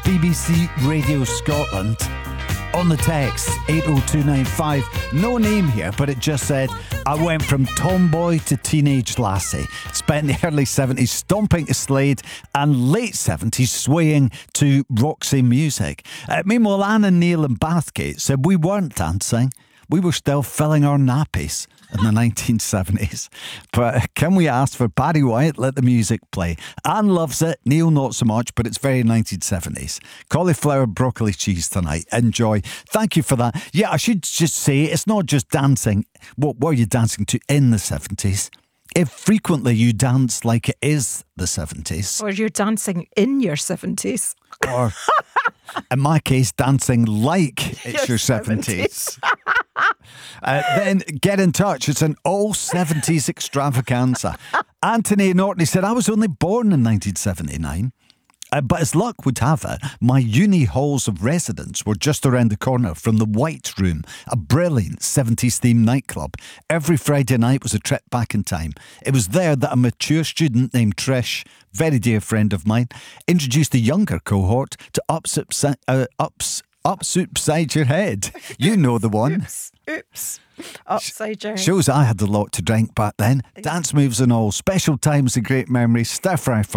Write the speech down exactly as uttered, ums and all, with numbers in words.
B B C Radio Scotland. On the text, eight oh two nine five, no name here, but it just said, I went from tomboy to teenage lassie. Spent the early seventies stomping to Slade and late seventies swaying to Roxy music. Uh, meanwhile, Anne and Neil in Bathgate said we weren't dancing. We were still filling our nappies in the nineteen seventies. But can we ask for Barry White, let the music play? Anne loves it, Neil not so much, but it's very nineteen seventies. Cauliflower broccoli cheese tonight. Enjoy. Thank you for that. Yeah, I should just say, it's not just dancing. What were you dancing to in the seventies? If frequently you dance like it is the seventies. Or you're dancing in your seventies. Or, in my case, dancing like it's your, Your seventies. Uh, then get in touch. It's an all seventies extravaganza. Anthony Norton said, I was only born in nineteen seventy-nine. Uh, but as luck would have it, my uni halls of residence were just around the corner from the White Room, a brilliant seventies-themed nightclub. Every Friday night was a trip back in time. It was there that a mature student named Trish, very dear friend of mine, introduced a younger cohort to Ups, ups, uh, ups, ups Upside Your Head. You know the one. Oops, oops. Upside your head. Shows I had a lot to drink back then. Dance moves and all. Special times and great memories. Stir fry for